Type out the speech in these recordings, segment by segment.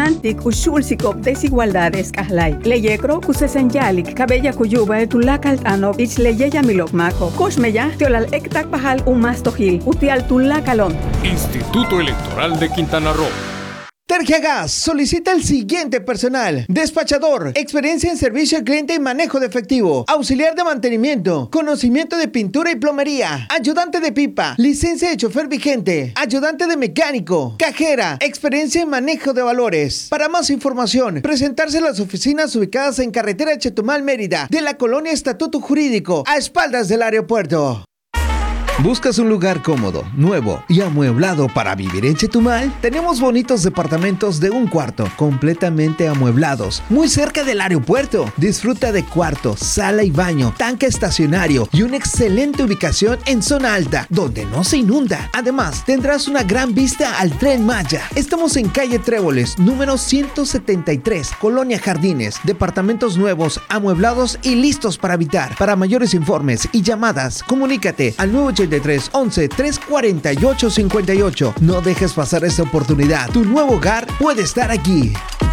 Antic ushulsikop desigualdades kahlay. Leyekro kusesenyalik kabella kuyuba etulakal anop ich leyeya milokmako. Koshmeya tiolal ektak pahal umastojil utial tulakalon. Instituto Electoral de Quintana Roo. Tergiagas solicita el siguiente personal: despachador, experiencia en servicio al cliente y manejo de efectivo, auxiliar de mantenimiento, conocimiento de pintura y plomería, ayudante de pipa, licencia de chofer vigente, ayudante de mecánico, cajera, experiencia en manejo de valores. Para más información, presentarse en las oficinas ubicadas en carretera Chetumal, Mérida, de la colonia Estatuto Jurídico, a espaldas del aeropuerto. ¿Buscas un lugar cómodo, nuevo y amueblado para vivir en Chetumal? Tenemos bonitos departamentos de un cuarto, completamente amueblados, muy cerca del aeropuerto. Disfruta de cuarto, sala y baño, tanque estacionario y una excelente ubicación en zona alta, donde no se inunda. Además, tendrás una gran vista al Tren Maya. Estamos en calle Tréboles, número 173, Colonia Jardines. Departamentos nuevos, amueblados y listos para habitar. Para mayores informes y llamadas, comunícate al 983 11 348 58. No dejes pasar esta oportunidad. Tu nuevo hogar puede estar aquí.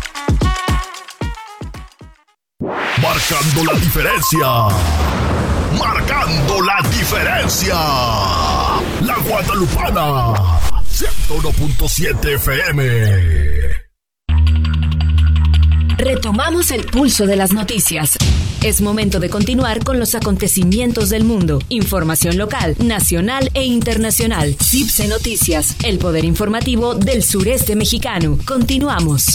Marcando la diferencia. Marcando la diferencia. La Guadalupana. 101.7 FM. Retomamos el pulso de las noticias. Es momento de continuar con los acontecimientos del mundo. Información local, nacional e internacional. CIPSE Noticias, el poder informativo del sureste mexicano. Continuamos.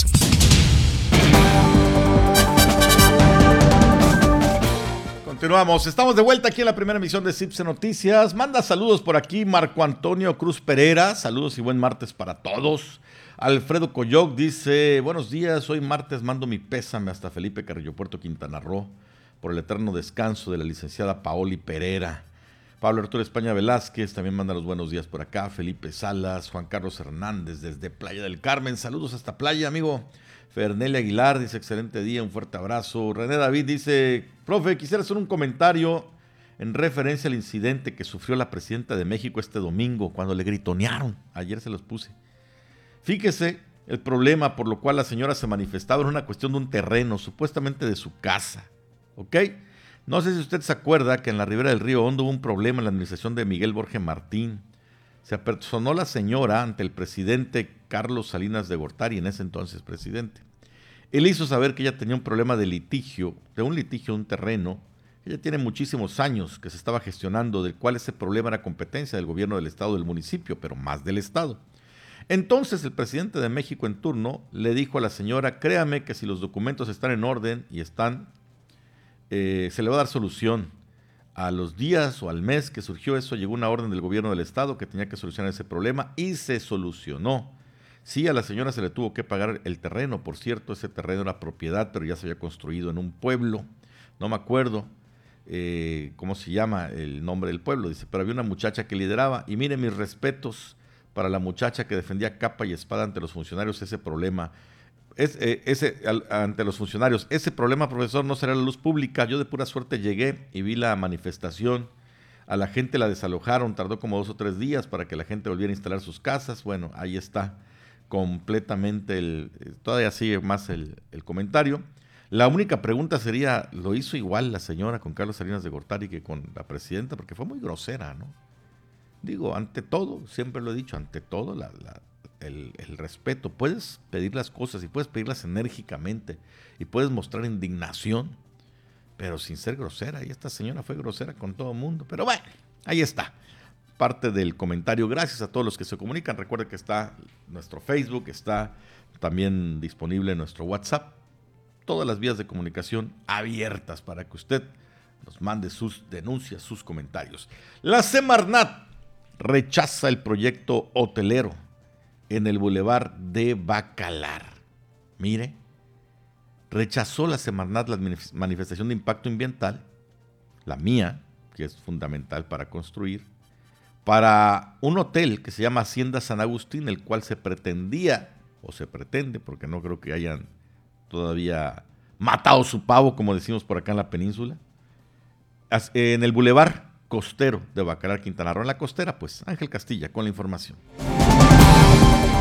Continuamos. Estamos de vuelta aquí en la primera emisión de CIPSE Noticias. Manda saludos por aquí Marco Antonio Cruz Pereira. Saludos y buen martes para todos. Alfredo Coyoc dice: buenos días, hoy martes mando mi pésame hasta Felipe Carrillo Puerto, Quintana Roo, por el eterno descanso de la licenciada Paoli Pereira. Pablo Arturo España Velázquez también manda los buenos días por acá. Felipe Salas, Juan Carlos Hernández desde Playa del Carmen. Saludos hasta Playa, amigo. Fernelia Aguilar dice: excelente día, un fuerte abrazo. René David dice: profe, quisiera hacer un comentario en referencia al incidente que sufrió la presidenta de México este domingo cuando le gritonearon. Ayer se los puse. Fíjese, el problema por lo cual la señora se manifestaba era una cuestión de un terreno, supuestamente de su casa. ¿Ok? No sé si usted se acuerda que en la ribera del río Hondo hubo un problema en la administración de Miguel Borge Martín. Se apersonó la señora ante el presidente Carlos Salinas de Gortari, en ese entonces presidente. Él hizo saber que ella tenía un problema de litigio, de un terreno. Ella tiene muchísimos años que se estaba gestionando, del cual ese problema era competencia del gobierno del estado, del municipio, pero más del estado. Entonces el presidente de México en turno le dijo a la señora: créame que si los documentos están en orden y están, se le va a dar solución. A los días o al mes que surgió eso, llegó una orden del gobierno del estado que tenía que solucionar ese problema y se solucionó. Sí, a la señora se le tuvo que pagar el terreno. Por cierto, ese terreno era propiedad, pero ya se había construido en un pueblo. No me acuerdo cómo se llama el nombre del pueblo. Dice, pero había una muchacha que lideraba. Y mire, mis respetos para la muchacha que defendía capa y espada ante los funcionarios ese problema. Ante los funcionarios. Ese problema, profesor, no será la luz pública. Yo de pura suerte llegué y vi la manifestación. A la gente la desalojaron, tardó como 2 o 3 días para que la gente volviera a instalar sus casas. Bueno, ahí está completamente todavía sigue más el comentario. La única pregunta sería, ¿lo hizo igual la señora con Carlos Salinas de Gortari que con la presidenta? Porque fue muy grosera, ¿no? Digo, ante todo, siempre lo he dicho, ante todo el respeto. Puedes pedir las cosas y puedes pedirlas enérgicamente y puedes mostrar indignación, pero sin ser grosera. Y esta señora fue grosera con todo el mundo. Pero bueno, ahí está parte del comentario. Gracias a todos los que se comunican. Recuerde que está nuestro Facebook, está también disponible nuestro WhatsApp. Todas las vías de comunicación abiertas para que usted nos mande sus denuncias, sus comentarios. La Semarnat rechaza el proyecto hotelero en el Boulevard de Bacalar. Mire, rechazó la Semarnat la manifestación de impacto ambiental, la mía, que es fundamental para construir, para un hotel que se llama Hacienda San Agustín, el cual se pretendía, o se pretende, porque no creo que hayan todavía matado su pavo, como decimos por acá en la península, en el Boulevard Costero de Bacalar, Quintana Roo. En la costera, pues, Ángel Castilla con la información.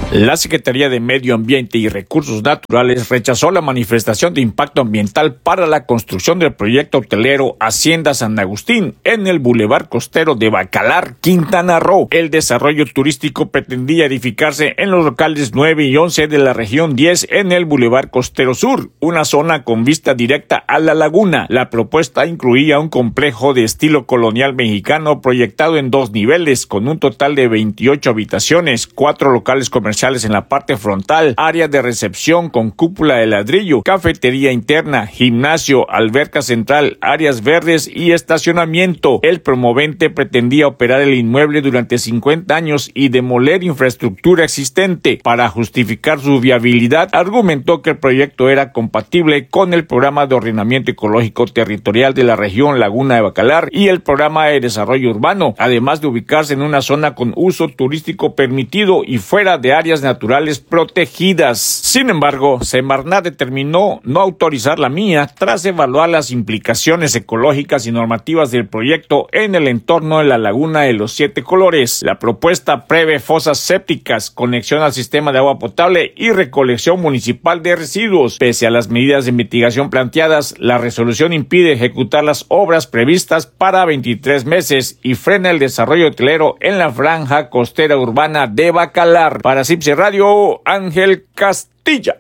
La Secretaría de Medio Ambiente y Recursos Naturales rechazó la manifestación de impacto ambiental para la construcción del proyecto hotelero Hacienda San Agustín en el bulevar costero de Bacalar, Quintana Roo. El desarrollo turístico pretendía edificarse en los locales 9 y 11 de la región 10 en el bulevar costero sur, una zona con vista directa a la laguna. La propuesta incluía un complejo de estilo colonial mexicano proyectado en 2 niveles, con un total de 28 habitaciones, 4 locales comerciales en la parte frontal, área de recepción con cúpula de ladrillo, cafetería interna, gimnasio, alberca central, áreas verdes y estacionamiento. El promovente pretendía operar el inmueble durante 50 años y demoler infraestructura existente. Para justificar su viabilidad, argumentó que el proyecto era compatible con el Programa de Ordenamiento Ecológico Territorial de la región Laguna de Bacalar y el Programa de Desarrollo Urbano, además de ubicarse en una zona con uso turístico permitido y fuera de áreas naturales protegidas. Sin embargo, Semarnat determinó no autorizar la mía tras evaluar las implicaciones ecológicas y normativas del proyecto en el entorno de la Laguna de los 7 Colores. La propuesta prevé fosas sépticas, conexión al sistema de agua potable y recolección municipal de residuos. Pese a las medidas de mitigación planteadas, la resolución impide ejecutar las obras previstas para 23 meses y frena el desarrollo hotelero en la franja costera urbana de Bacalar. Para CIPSE Radio, Ángel Castilla.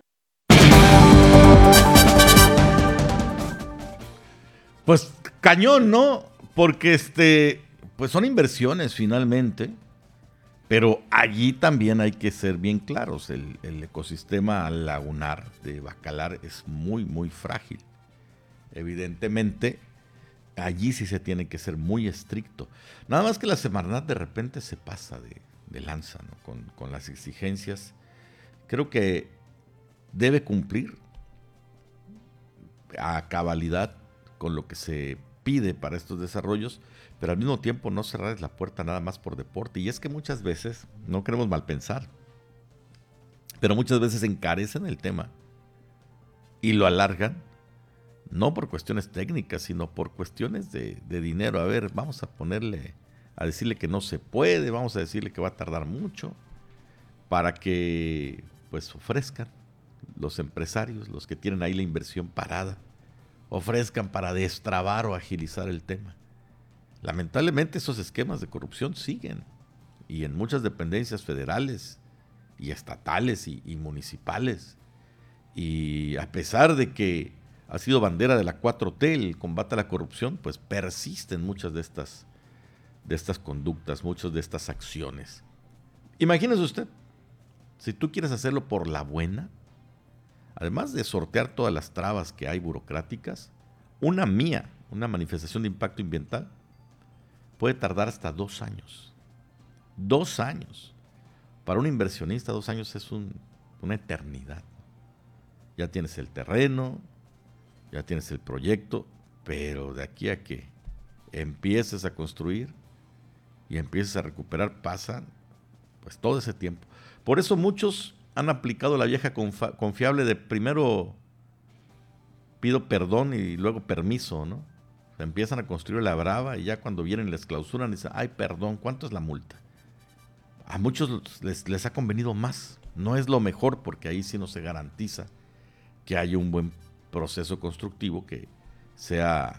Pues cañón, ¿no? Porque pues son inversiones finalmente, pero allí también hay que ser bien claros. El ecosistema lagunar de Bacalar es muy, muy frágil. Evidentemente, allí sí se tiene que ser muy estricto. Nada más que la Semarnat de repente se pasa de lanza, ¿no? Con las exigencias. Creo que debe cumplir a cabalidad con lo que se pide para estos desarrollos, pero al mismo tiempo no cerrar la puerta nada más por deporte. Y es que muchas veces, no queremos mal pensar, pero muchas veces encarecen el tema y lo alargan, no por cuestiones técnicas, sino por cuestiones de dinero. A ver, vamos a decirle que no se puede, vamos a decirle que va a tardar mucho, para que pues ofrezcan los empresarios, los que tienen ahí la inversión parada, ofrezcan para destrabar o agilizar el tema. Lamentablemente esos esquemas de corrupción siguen, y en muchas dependencias federales y estatales y municipales, y a pesar de que ha sido bandera de la 4T el combate a la corrupción, pues persisten muchas de estas conductas, muchas de estas acciones. Imagínese usted, si tú quieres hacerlo por la buena, además de sortear todas las trabas que hay burocráticas, una manifestación de impacto ambiental, puede tardar hasta 2 años. 2 años. Para un inversionista, 2 años es una eternidad. Ya tienes el terreno, ya tienes el proyecto, pero de aquí a que empieces a construir y empieces a recuperar, pasa pues todo ese tiempo. Por eso muchos han aplicado la vieja confiable de primero pido perdón y luego permiso, ¿no? O sea, empiezan a construir la brava y ya cuando vienen les clausuran dicen, ay, perdón, ¿cuánto es la multa? A muchos les ha convenido más. No es lo mejor porque ahí sí no se garantiza que haya un buen proceso constructivo que sea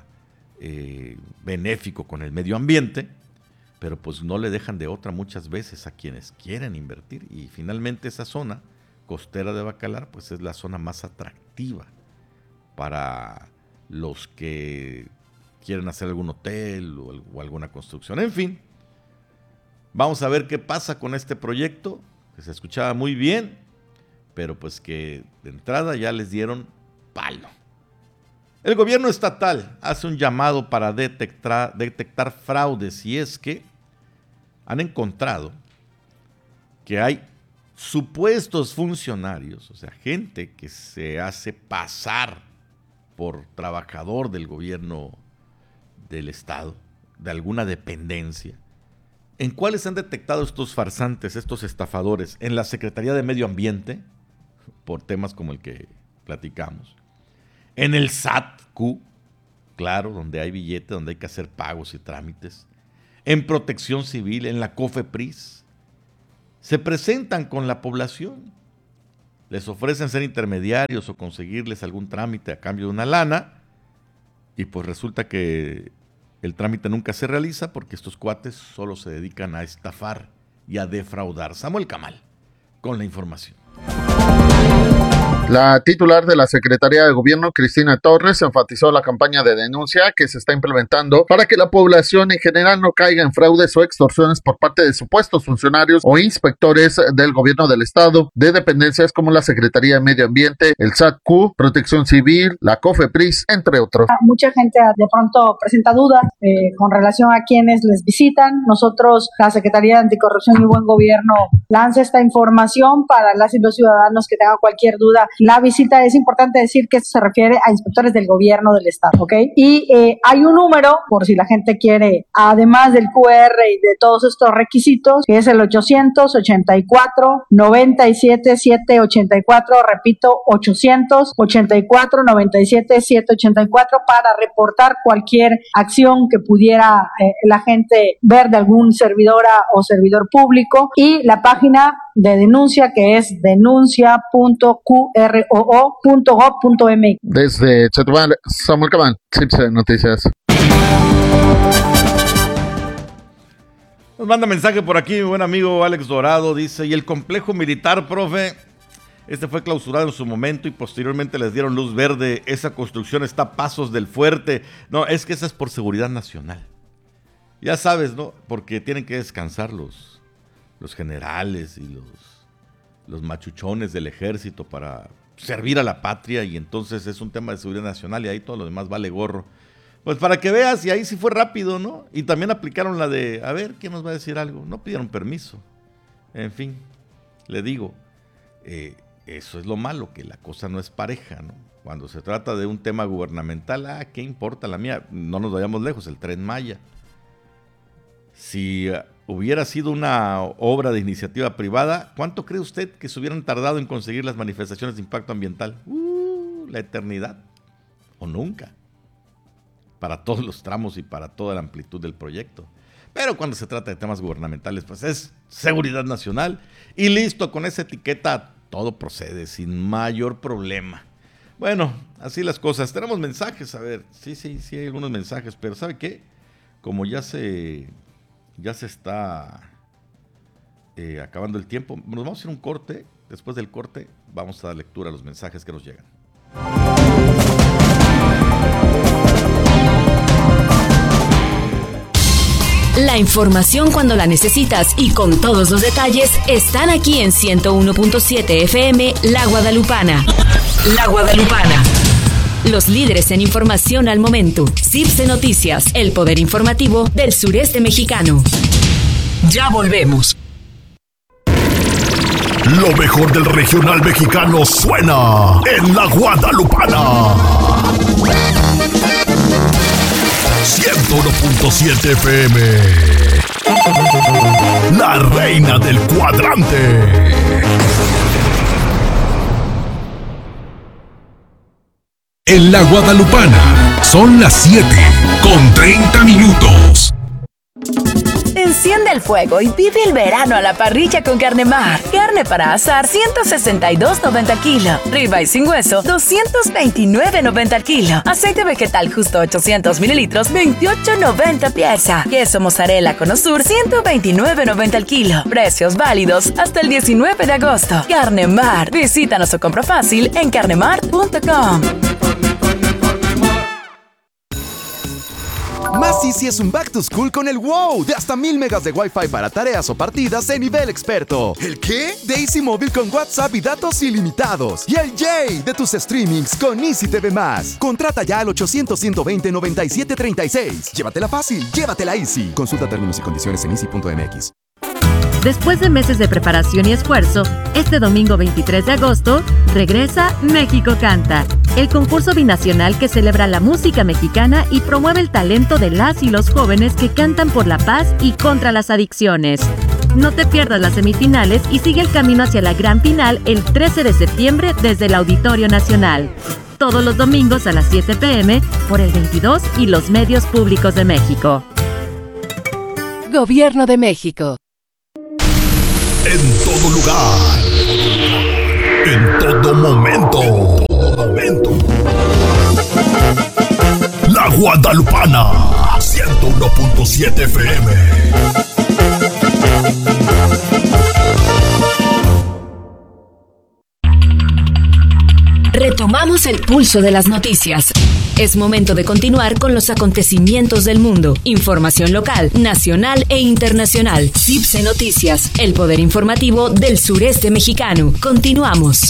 benéfico con el medio ambiente, pero pues no le dejan de otra muchas veces a quienes quieren invertir, y finalmente esa zona costera de Bacalar pues es la zona más atractiva para los que quieren hacer algún hotel o alguna construcción. En fin, vamos a ver qué pasa con este proyecto, que se escuchaba muy bien, pero pues que de entrada ya les dieron palo. El gobierno estatal hace un llamado para detectar fraudes, y es que han encontrado que hay supuestos funcionarios, o sea, gente que se hace pasar por trabajador del gobierno del estado, de alguna dependencia. ¿En cuáles han detectado estos farsantes, estos estafadores? En la Secretaría de Medio Ambiente, por temas como el que platicamos. En el SAT-Q, claro, donde hay billete, donde hay que hacer pagos y trámites. En Protección Civil, en la COFEPRIS. se presentan con la población, les ofrecen ser intermediarios o conseguirles algún trámite a cambio de una lana, y pues resulta que el trámite nunca se realiza porque estos cuates solo se dedican a estafar y a defraudar. Samuel Camal, con la información. La titular de la Secretaría de Gobierno, Cristina Torres, enfatizó la campaña de denuncia que se está implementando para que la población en general no caiga en fraudes o extorsiones por parte de supuestos funcionarios o inspectores del gobierno del estado, de dependencias como la Secretaría de Medio Ambiente, el SAT-Q, Protección Civil, la COFEPRIS, entre otros. Mucha gente de pronto presenta dudas con relación a quienes les visitan. Nosotros, la Secretaría de Anticorrupción y Buen Gobierno, lanza esta información para las y los ciudadanos que tengan cualquier duda. La visita, es importante decir que se refiere a inspectores del gobierno del estado, ¿ok? Y hay un número, por si la gente quiere, además del QR y de todos estos requisitos, que es el 884-97-784, repito, 884-97-784, para reportar cualquier acción que pudiera la gente ver de algún servidora o servidor público, y la página de denuncia, que es denuncia.qroo.gov.mx. Desde Chetumal, Samuel Cabán, CIPSE Noticias. Nos manda mensaje por aquí mi buen amigo Alex Dorado, dice, y el complejo militar, profe, este fue clausurado en su momento y posteriormente les dieron luz verde, esa construcción está a pasos del fuerte. No, es que esa es por seguridad nacional. Ya sabes, ¿no? Porque tienen que descansar los generales y los machuchones del ejército para servir a la patria, y entonces es un tema de seguridad nacional y ahí todo lo demás vale gorro. Pues para que veas, y ahí sí fue rápido, ¿no? Y también aplicaron la de, a ver, ¿quién nos va a decir algo? No pidieron permiso. En fin, le digo, eso es lo malo, que la cosa no es pareja, ¿no? Cuando se trata de un tema gubernamental, ¿qué importa la mía? No nos vayamos lejos, el Tren Maya. Si hubiera sido una obra de iniciativa privada, ¿cuánto cree usted que se hubieran tardado en conseguir las manifestaciones de impacto ambiental? La eternidad. O nunca. Para todos los tramos y para toda la amplitud del proyecto. Pero cuando se trata de temas gubernamentales, pues es seguridad nacional. Y listo, con esa etiqueta todo procede sin mayor problema. Bueno, así las cosas. Tenemos mensajes, a ver. Sí, hay algunos mensajes, pero ¿sabe qué? Como ya se está acabando el tiempo, nos vamos a hacer un corte. Después del corte vamos a dar lectura a los mensajes que nos llegan. La información cuando la necesitas y con todos los detalles están aquí en 101.7 FM La Guadalupana. La Guadalupana. Los líderes en información al momento. CIPSE Noticias, el poder informativo del sureste mexicano. Ya volvemos. Lo mejor del regional mexicano suena en La Guadalupana. 101.7 FM. La reina del cuadrante. En La Guadalupana son las 7:30. Enciende el fuego y vive el verano a la parrilla con Carnemar. Carne para asar, 162.90 al kilo. Ribeye sin hueso, 229.90 al kilo. Aceite vegetal justo 800 mililitros, 28.90 pieza. Queso mozzarella Conosur, 129.90 al kilo. Precios válidos hasta el 19 de agosto. Carnemar. Visítanos o compra fácil en carnemar.com. Más Easy es un back to school con el wow de hasta 1000 megas de Wi-Fi para tareas o partidas de nivel experto. ¿El qué? De Easy Móvil con WhatsApp y datos ilimitados. Y el yay de tus streamings con Easy TV+. Contrata ya al 800-120-9736. Llévatela fácil, llévatela Easy. Consulta términos y condiciones en easy.mx. Después de meses de preparación y esfuerzo, este domingo 23 de agosto, regresa México Canta, el concurso binacional que celebra la música mexicana y promueve el talento de las y los jóvenes que cantan por la paz y contra las adicciones. No te pierdas las semifinales y sigue el camino hacia la gran final el 13 de septiembre desde el Auditorio Nacional. Todos los domingos a las 7 p.m. por el 22 y los medios públicos de México. Gobierno de México. En todo lugar. En todo momento. La Guadalupana. 101.7 FM. Retomamos el pulso de las noticias. Es momento de continuar con los acontecimientos del mundo. Información local, nacional e internacional. CIPSE Noticias, el poder informativo del sureste mexicano. Continuamos.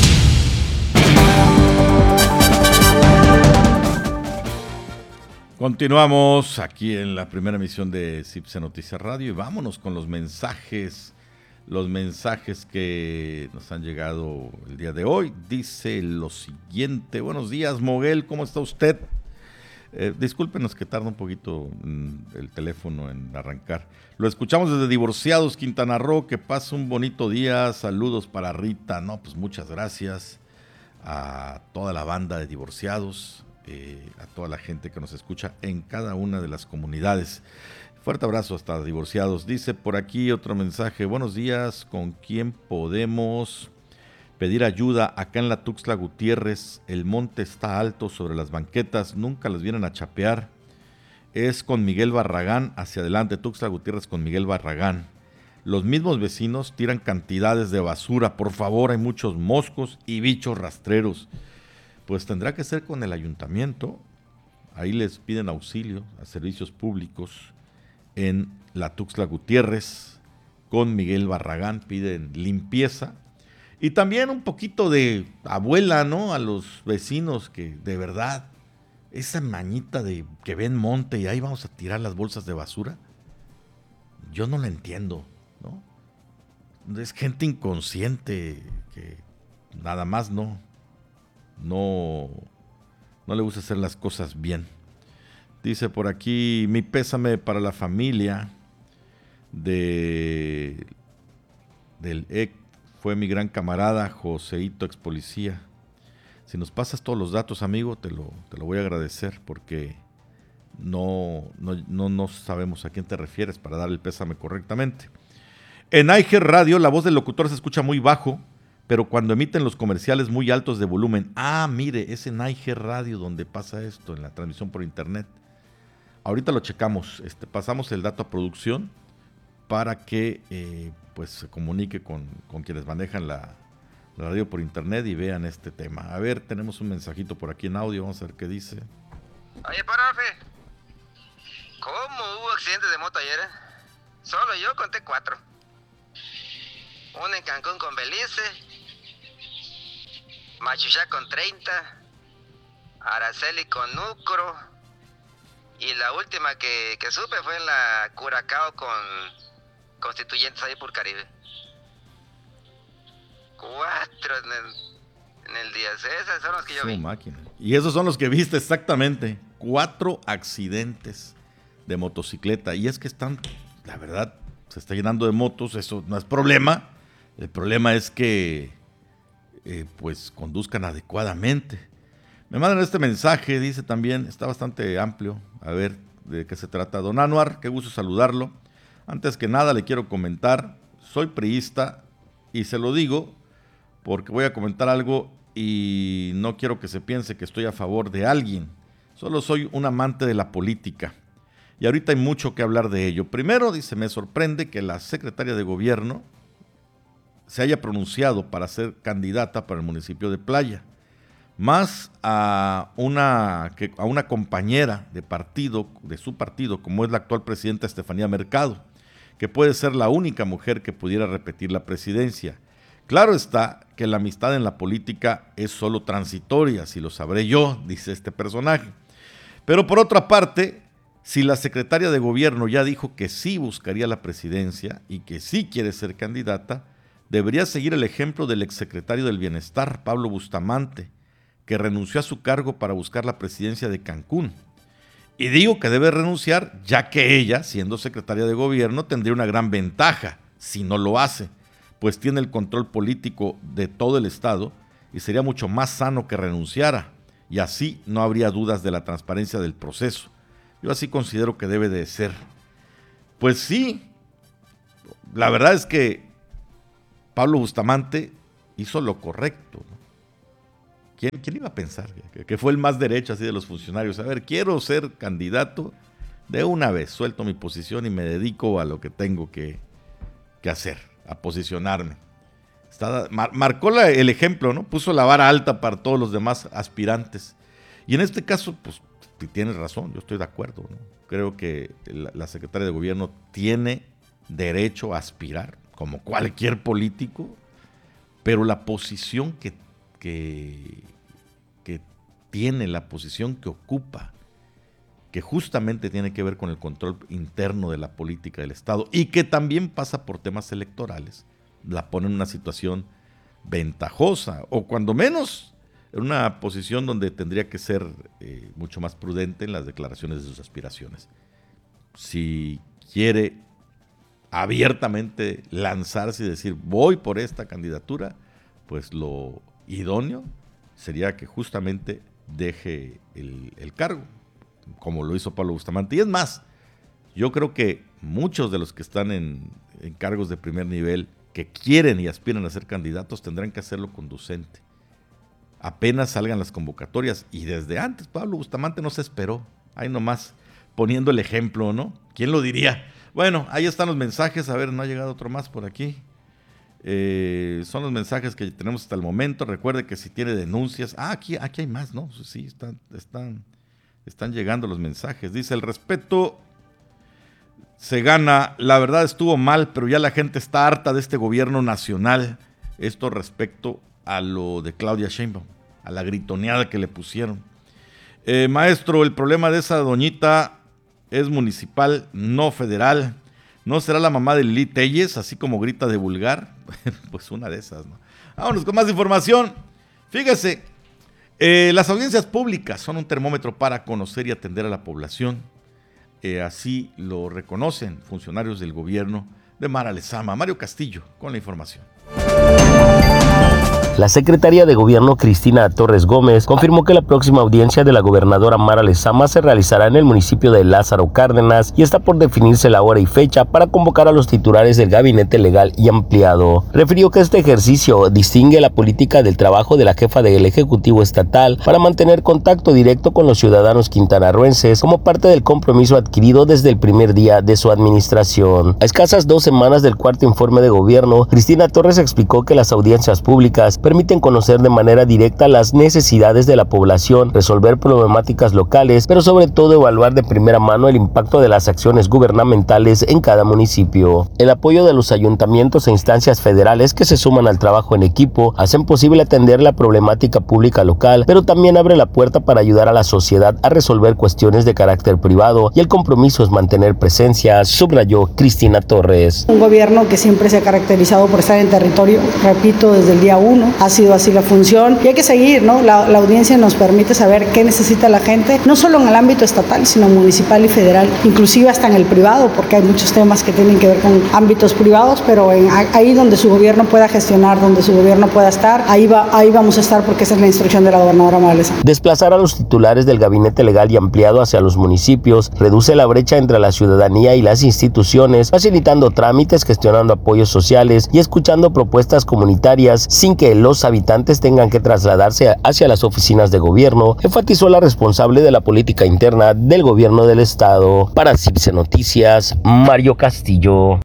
Continuamos aquí en la primera emisión de CIPSE Noticias Radio y vámonos con los mensajes que nos han llegado el día de hoy. Dice lo siguiente: buenos días, Moguel, ¿cómo está usted? Discúlpenos que tarda un poquito el teléfono en arrancar. Lo escuchamos desde Divorciados, Quintana Roo. Que pase un bonito día. Saludos para Rita. No, pues muchas gracias a toda la banda de Divorciados, a toda la gente que nos escucha en cada una de las comunidades. Fuerte abrazo hasta Divorciados. Dice por aquí otro mensaje: buenos días, ¿con quién podemos pedir ayuda? Acá en la Tuxtla Gutiérrez, el monte está alto sobre las banquetas, nunca las vienen a chapear. Es con Miguel Barragán, hacia adelante, Tuxtla Gutiérrez con Miguel Barragán. Los mismos vecinos tiran cantidades de basura, por favor, hay muchos moscos y bichos rastreros. Pues tendrá que ser con el ayuntamiento, ahí les piden auxilio a servicios públicos. En la Tuxtla Gutiérrez, con Miguel Barragán, piden limpieza y también un poquito de abuela, ¿no? A los vecinos que de verdad, esa mañita de que ven monte y ahí vamos a tirar las bolsas de basura, yo no la entiendo, ¿no? Es gente inconsciente que nada más no le gusta hacer las cosas bien. Dice por aquí: mi pésame para la familia del fue mi gran camarada Joseito, ex policía. Si nos pasas todos los datos, amigo, te lo voy a agradecer, porque no sabemos a quién te refieres para dar el pésame correctamente. En Aiger Radio, la voz del locutor se escucha muy bajo, pero cuando emiten los comerciales muy altos de volumen. Ah, mire, es en Aiger Radio donde pasa esto, en la transmisión por internet. Ahorita lo checamos, pasamos el dato a producción para que pues se comunique con quienes manejan la radio por internet y vean este tema. A ver, tenemos un mensajito por aquí en audio, vamos a ver qué dice. Oye, profe, ¿cómo hubo accidentes de moto ayer? Solo yo conté 4. Uno en Cancún con Belice, Machuchá con 30, Araceli con Núcoro, y la última que supe fue en la Curacao con Constituyentes ahí por Caribe. 4 en el día. Esos son los que yo vi. Máquina. Y esos son los que viste exactamente. 4 accidentes de motocicleta. Y es que están, la verdad, se está llenando de motos. Eso no es problema. El problema es que pues conduzcan adecuadamente. Me mandan este mensaje, dice también, está bastante amplio. A ver de qué se trata. Don Anuar, qué gusto saludarlo. Antes que nada le quiero comentar, soy priista y se lo digo porque voy a comentar algo y no quiero que se piense que estoy a favor de alguien. Solo soy un amante de la política y ahorita hay mucho que hablar de ello. Primero, dice, me sorprende que la secretaria de gobierno se haya pronunciado para ser candidata para el municipio de Playa, más a una compañera de partido, de su partido, como es la actual presidenta Estefanía Mercado, que puede ser la única mujer que pudiera repetir la presidencia. Claro está que la amistad en la política es solo transitoria, si lo sabré yo, dice este personaje. Pero por otra parte, si la secretaria de gobierno ya dijo que sí buscaría la presidencia y que sí quiere ser candidata, debería seguir el ejemplo del exsecretario del Bienestar, Pablo Bustamante, que renunció a su cargo para buscar la presidencia de Cancún. Y digo que debe renunciar, ya que ella, siendo secretaria de gobierno, tendría una gran ventaja si no lo hace, pues tiene el control político de todo el estado y sería mucho más sano que renunciara, y así no habría dudas de la transparencia del proceso. Yo así considero que debe de ser. Pues sí, la verdad es que Pablo Bustamante hizo lo correcto, ¿no? ¿Quién iba a pensar que fue el más derecho así de los funcionarios? A ver, quiero ser candidato, de una vez suelto mi posición y me dedico a lo que tengo que hacer, a posicionarme. Marcó el ejemplo, ¿no? Puso la vara alta para todos los demás aspirantes. Y en este caso, pues tienes razón, yo estoy de acuerdo, ¿no? Creo que la secretaria de gobierno tiene derecho a aspirar, como cualquier político, pero la posición que tiene, la posición que ocupa, que justamente tiene que ver con el control interno de la política del Estado y que también pasa por temas electorales, la pone en una situación ventajosa, o cuando menos en una posición donde tendría que ser mucho más prudente en las declaraciones de sus aspiraciones. Si quiere abiertamente lanzarse y decir voy por esta candidatura, pues lo idóneo sería que justamente deje el cargo, como lo hizo Pablo Bustamante. Y es más, yo creo que muchos de los que están en cargos de primer nivel, que quieren y aspiran a ser candidatos, tendrán que hacerlo conducente. Apenas salgan las convocatorias, y desde antes Pablo Bustamante no se esperó, ahí nomás poniendo el ejemplo, ¿no? ¿Quién lo diría? Bueno, ahí están los mensajes. A ver, no ha llegado otro más por aquí. Son los mensajes que tenemos hasta el momento. Recuerde que si tiene denuncias, aquí hay más, ¿no? Sí, están llegando los mensajes. Dice: el respeto se gana, la verdad estuvo mal, pero ya la gente está harta de este gobierno nacional. Esto respecto a lo de Claudia Sheinbaum, a la gritoneada que le pusieron. Maestro, el problema de esa doñita es municipal, no federal. ¿No será la mamá de Lili Telles, así como grita de vulgar? Pues una de esas, ¿no? Vámonos con más información. Fíjese, las audiencias públicas son un termómetro para conocer y atender a la población. Así lo reconocen funcionarios del gobierno de Mara Lezama. Mario Castillo con la información. La secretaria de Gobierno Cristina Torres Gómez confirmó que la próxima audiencia de la gobernadora Mara Lezama se realizará en el municipio de Lázaro Cárdenas y está por definirse la hora y fecha para convocar a los titulares del gabinete legal y ampliado. Refirió que este ejercicio distingue la política del trabajo de la jefa del Ejecutivo Estatal para mantener contacto directo con los ciudadanos quintanarroenses como parte del compromiso adquirido desde el primer día de su administración. A escasas 2 semanas del cuarto informe de gobierno, Cristina Torres explicó que las audiencias públicas permiten conocer de manera directa las necesidades de la población, resolver problemáticas locales, pero sobre todo evaluar de primera mano el impacto de las acciones gubernamentales en cada municipio. El apoyo de los ayuntamientos e instancias federales que se suman al trabajo en equipo hacen posible atender la problemática pública local, pero también abre la puerta para ayudar a la sociedad a resolver cuestiones de carácter privado, y el compromiso es mantener presencia, subrayó Cristina Torres. Un gobierno que siempre se ha caracterizado por estar en territorio, repito, desde el día 1, ha sido así la función y hay que seguir, ¿no? La audiencia nos permite saber qué necesita la gente, no solo en el ámbito estatal, sino municipal y federal, inclusive hasta en el privado, porque hay muchos temas que tienen que ver con ámbitos privados, pero ahí donde su gobierno pueda gestionar, donde su gobierno pueda estar, ahí vamos a estar, porque esa es la instrucción de la gobernadora Mara Lezama. Desplazar a los titulares del gabinete legal y ampliado hacia los municipios reduce la brecha entre la ciudadanía y las instituciones, facilitando trámites, gestionando apoyos sociales y escuchando propuestas comunitarias sin que los habitantes tengan que trasladarse hacia las oficinas de gobierno, enfatizó la responsable de la política interna del gobierno del estado. Para CIPSE Noticias, Mario Castillo.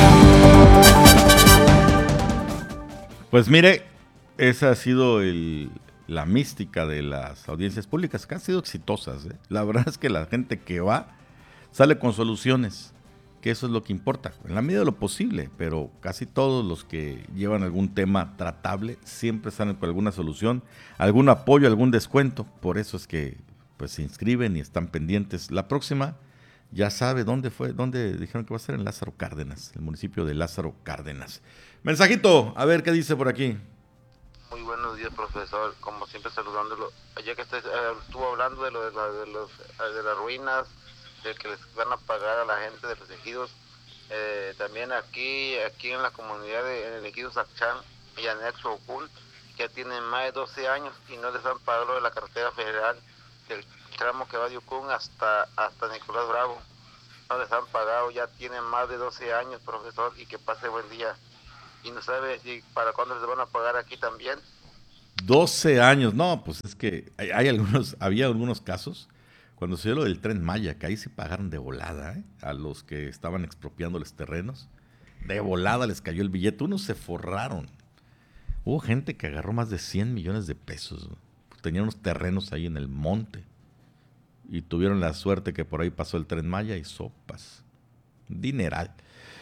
Pues mire, esa ha sido la mística de las audiencias públicas, que han sido exitosas, ¿eh? La verdad es que la gente que va sale con soluciones, que eso es lo que importa, en la medida de lo posible, pero casi todos los que llevan algún tema tratable siempre salen con alguna solución, algún apoyo, algún descuento. Por eso es que pues se inscriben y están pendientes. La próxima ya sabe dónde dijeron que va a ser, en Lázaro Cárdenas, el municipio de Lázaro Cárdenas. Mensajito, a ver qué dice por aquí. Muy buenos días, profesor, como siempre saludándolo. Ya que estuvo hablando de las ruinas, de que les van a pagar a la gente de los ejidos, también aquí en la comunidad en el ejido Sacchán y anexo Ocul, que tienen más de 12 años y no les han pagado lo de la carretera federal del tramo que va de Ucún hasta Nicolás Bravo. No les han pagado, ya tienen más de 12 años, profesor, y que pase buen día. y no sabe si para cuándo les van a pagar aquí también. 12 años, no, pues es que había algunos casos cuando se dio lo del Tren Maya, que ahí se pagaron de volada, a los que estaban expropiándoles terrenos, de volada les cayó el billete, unos se forraron. Hubo gente que agarró más de 100 millones de pesos, ¿no? Tenían unos terrenos ahí en el monte y tuvieron la suerte que por ahí pasó el Tren Maya y sopas, dineral.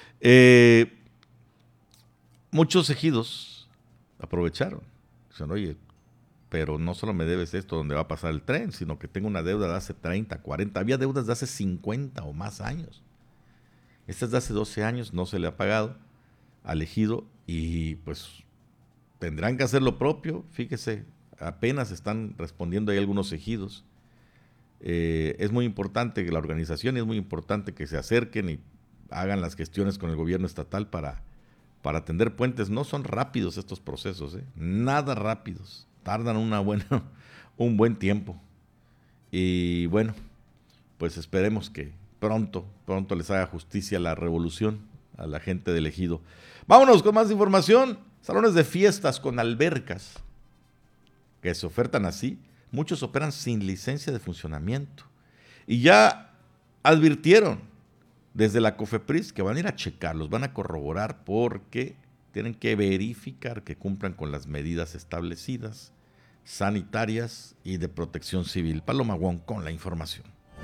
Muchos ejidos aprovecharon. Dicen, oye, pero no solo me debes esto donde va a pasar el tren, sino que tengo una deuda de hace 30, 40, había deudas de hace 50 o más años. Esta es de hace 12 años, no se le ha pagado al ejido y pues tendrán que hacer lo propio. Fíjese, apenas están respondiendo ahí algunos ejidos. Es muy importante que la organización, y es muy importante que se acerquen y hagan las gestiones con el gobierno estatal para atender puentes. No son rápidos estos procesos, nada rápidos, tardan un buen tiempo. Y bueno, pues esperemos que pronto les haga justicia la revolución a la gente del ejido. Vámonos con más información. Salones de fiestas con albercas que se ofertan así, muchos operan sin licencia de funcionamiento y ya advirtieron desde la COFEPRIS que van a ir a checarlos, van a corroborar porque tienen que verificar que cumplan con las medidas establecidas, sanitarias y de protección civil. Paloma Wong con la información.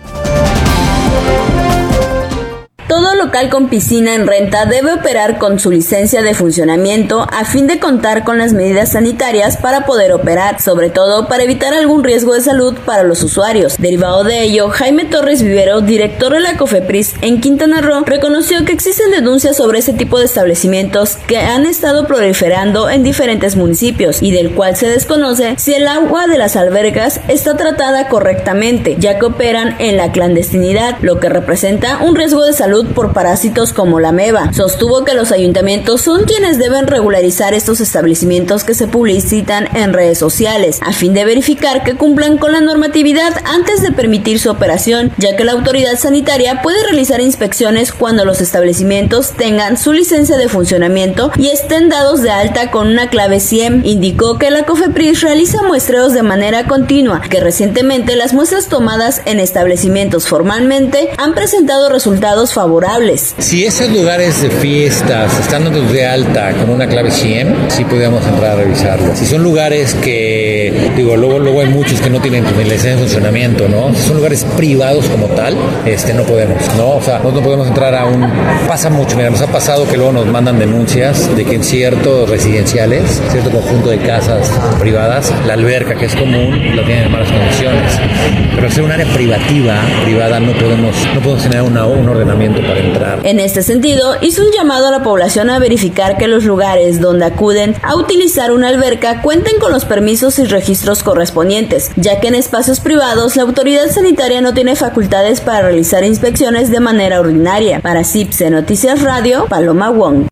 Todo local con piscina en renta debe operar con su licencia de funcionamiento a fin de contar con las medidas sanitarias para poder operar, sobre todo para evitar algún riesgo de salud para los usuarios. Derivado de ello, Jaime Torres Vivero, director de la COFEPRIS en Quintana Roo, reconoció que existen denuncias sobre ese tipo de establecimientos que han estado proliferando en diferentes municipios y del cual se desconoce si el agua de las albercas está tratada correctamente, ya que operan en la clandestinidad, lo que representa un riesgo de salud por parásitos como la ameba. Sostuvo que los ayuntamientos son quienes deben regularizar estos establecimientos que se publicitan en redes sociales, a fin de verificar que cumplan con la normatividad antes de permitir su operación, ya que la autoridad sanitaria puede realizar inspecciones cuando los establecimientos tengan su licencia de funcionamiento y estén dados de alta con una clave CIEM. Indicó que la COFEPRIS realiza muestreos de manera continua, que recientemente las muestras tomadas en establecimientos formalmente han presentado resultados favorables. Si esos lugares de fiestas están dados de alta con una clave CIEM, sí podríamos entrar a revisarlo. Si son lugares que, luego hay muchos que no tienen licencia de funcionamiento, ¿no? Si son lugares privados como tal, no podemos, ¿no? O sea, no podemos entrar pasa mucho, mira, nos ha pasado que luego nos mandan denuncias de que en ciertos residenciales, cierto conjunto de casas privadas, la alberca, que es común, la tienen en malas condiciones. Pero al ser un área privada, no podemos tener un ordenamiento para entrar. En este sentido, hizo un llamado a la población a verificar que los lugares donde acuden a utilizar una alberca cuenten con los permisos y registros correspondientes, ya que en espacios privados la autoridad sanitaria no tiene facultades para realizar inspecciones de manera ordinaria. Para CIPSE Noticias Radio, Paloma Wong.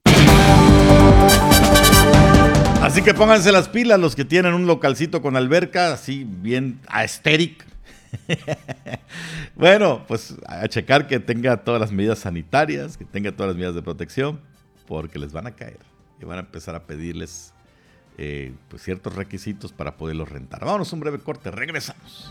Así que pónganse las pilas los que tienen un localcito con alberca, así bien aesthetic. Bueno, pues a checar que tenga todas las medidas sanitarias, que tenga todas las medidas de protección, porque les van a caer y van a empezar a pedirles pues ciertos requisitos para poderlos rentar. Vámonos a un breve corte, regresamos.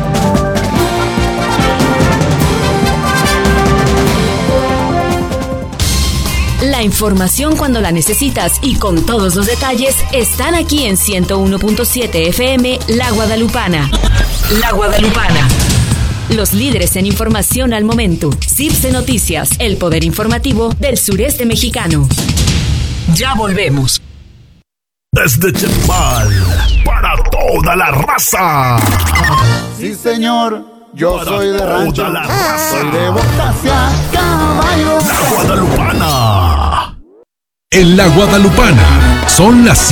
La información cuando la necesitas y con todos los detalles están aquí en 101.7 FM La Guadalupana. La Guadalupana. Los líderes en información al momento. CIPSE Noticias, el poder informativo del sureste mexicano. Ya volvemos. Desde Chetumal, para toda la raza. Sí, señor. Yo soy de rancho, toda la raza. soy de botas y a caballo. La Guadalupana. En La Guadalupana son las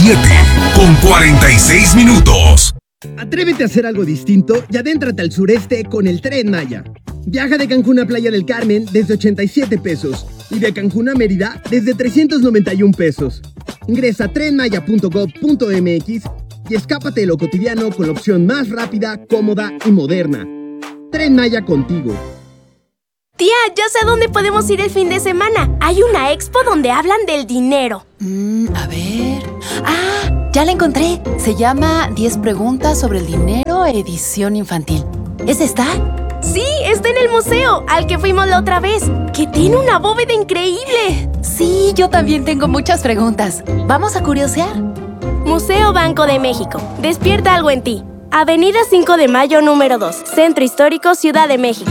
7:46. Atrévete a hacer algo distinto y adéntrate al sureste con el Tren Maya. Viaja de Cancún a Playa del Carmen desde 87 pesos y de Cancún a Mérida desde 391 pesos. Ingresa a trenmaya.gov.mx y escápate de lo cotidiano con la opción más rápida, cómoda y moderna. Tren Maya contigo. Tía, ya sé a dónde podemos ir el fin de semana. Hay una expo donde hablan del dinero. A ver... ¡Ah! Ya la encontré. Se llama 10 preguntas sobre el dinero, edición infantil. ¿Es esta? Sí, está en el museo, al que fuimos la otra vez, que tiene una bóveda increíble. Sí, yo también tengo muchas preguntas. ¿Vamos a curiosear? Museo Banco de México. Despierta algo en ti. Avenida 5 de Mayo, número 2. Centro Histórico, Ciudad de México.